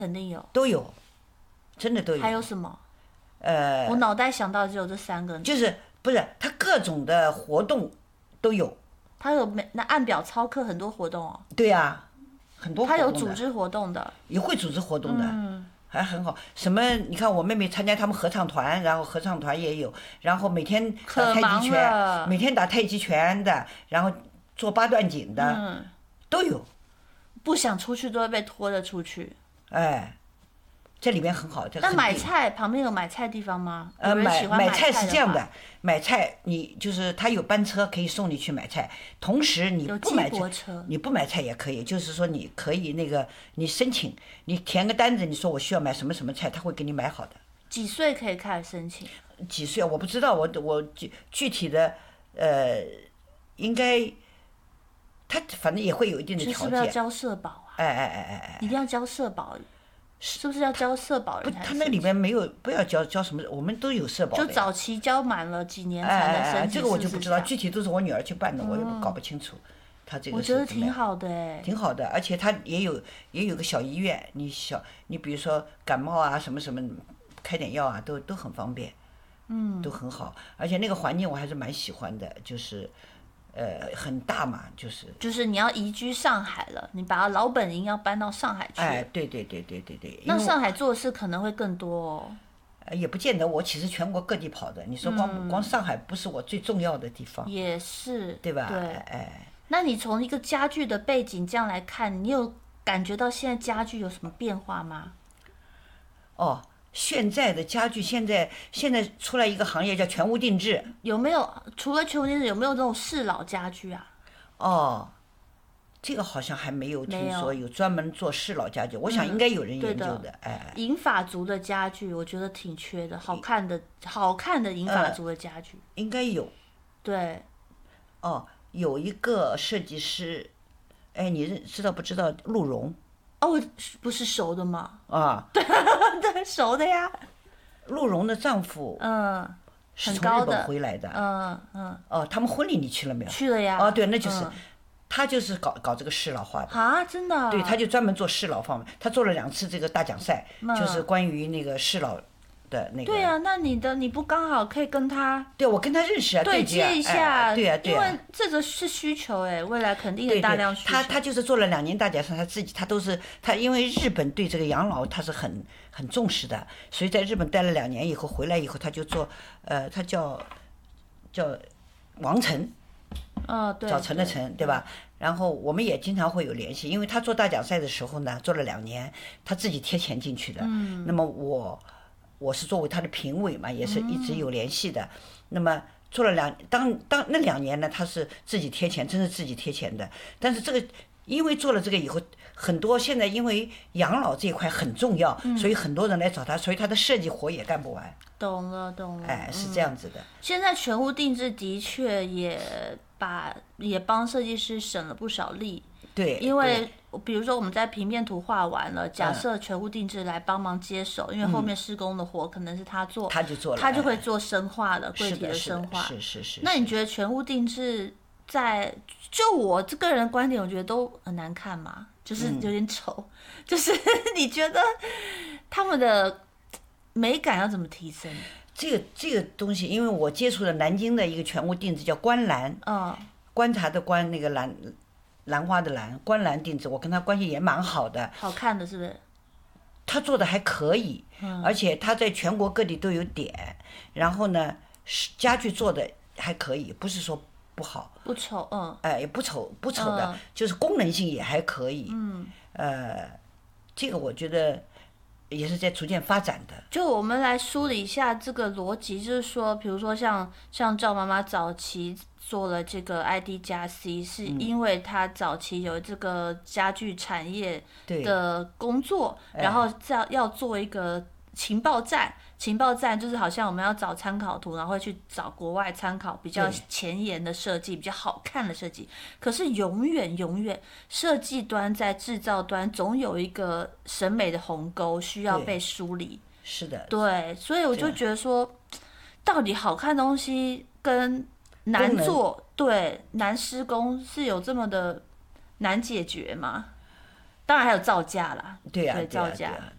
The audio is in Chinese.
肯定有。 都有，真的都有。 还有什么？我脑袋想到只有这3个。 就是不是它各种的活动都有。 它有那按表操课很多活动哦。 对呀，很多活它动的。 有组织活动的。 也会组织活动的。还很好。什么？你看我妹妹参加他们合唱团，然后合唱团也有，然后每天打太极拳，每天打太极拳的，然后做8段锦的，都有。 不想出去都会被拖着出去。 哎，这里面很好。 那买菜旁边有买菜地方吗？ 买菜是这样的，买菜你就是他有班车可以送你去买菜，同时你不买菜，你不买菜也可以，就是说你可以那个你申请，你填个单子，你说我需要买什么什么菜，他会给你买好的。 几岁可以开始申请？ 几岁我不知道，我具体的应该。他反正也会有一定的条件。 是不是要交社保啊？一定要交社保，是不是要交社保人才？ 不，他那里面没有，不要交什么，我们都有社保的。 就早期交满了几年才能申请。 这个我就不知道，具体都是我女儿去办的，我也搞不清楚。他这个我觉得挺好的挺好的，而且他也有个小医院，你比如说感冒啊什么什么，开点药啊都很方便，都很好，而且那个环境我还是蛮喜欢的，就是。很大嘛， 就是你要移居上海了，你把老本营要搬到上海去。 对。 那上海做的事可能会更多哦。 也不见得，我其实全国各地跑的，你说光上海不是我最重要的地方。 也是。 对吧？ 对。那你从一个家具的背景这样来看，你有感觉到现在家具有什么变化吗？ 现在的家具现在出来一个行业叫全屋定制， 有没有？除了全屋定制，有没有这种适老家具啊？ 这个好像还没有听说有专门做适老家具，我想应该有人研究的。 银发族的家具，我觉得挺缺的，好看的银发族的家具应该有。 对。 有一个设计师，你知道不知道陆荣？ 不是熟的吗？ 对， 熟的呀。 陆荣的丈夫，是从日本回来的。他们婚礼你去了没有？ 去了呀。 对，那就是，他就是搞这个适老化的。 啊，真的？ 对，他就专门做适老方面，他做了2次这个大奖赛，就是关于那个适老的那个。 对啊，那你不刚好可以跟他？ 对，我跟他认识啊， 对接一下。 对啊， 因为这个是需求未来肯定有大量需求。 他就是做了2年大奖赛，他都是他，因为日本对这个养老他是很重视的，所以在日本待了2年以后回来以后，他就做他叫王晨。 对。 早晨的晨，对吧？然后我们也经常会有联系，因为他做大奖赛的时候呢，做了2年，他自己贴钱进去的。那么我是作为他的评委嘛，也是一直有联系的。那么做了当那2年呢，他是自己贴钱，真是自己贴钱的。但是这个因为做了这个以后，很多现在因为养老这一块很重要，所以很多人来找他，所以他的设计活也干不完。 懂了。 是这样子的。 现在全屋定制的确也帮设计师省了不少力。 对。 因为比如说我们在平面图画完了，假设全屋定制来帮忙接手，因为后面施工的活可能是他做， 他就做了， 他就会做深化的柜体的深化。 是。 那你觉得全屋定制就我这个人的观点，我觉得都很难看嘛，就是有点丑。就是你觉得他们的美感要怎么提升？ 这个东西，因为我接触了南京的一个全屋定制叫观澜，观察的观，那个兰花的兰，观澜定制，我跟他关系也蛮好的。 好看的是不是？ 他做的还可以，而且他在全国各地都有点，然后呢，家具做的还可以，不是说不好， 不丑， 也不丑的，就是功能性也还可以。这个我觉得也是在逐渐发展的。 就我们来梳理一下这个逻辑，就是说，比如说像赵妈妈早期做了这个 ID+C， 是因为她早期有这个家具产业的工作，然后要做一个情报站。情报站就是好像我们要找参考图，然后会去找国外参考比较前沿的设计，比较好看的设计。可是永远设计端在制造端总有一个审美的鸿沟需要被梳理。 是的。 对，所以我就觉得说，到底好看的东西跟难做，对，难施工是有这么的难解决吗？当然还有造价啦。 对啊， 造价。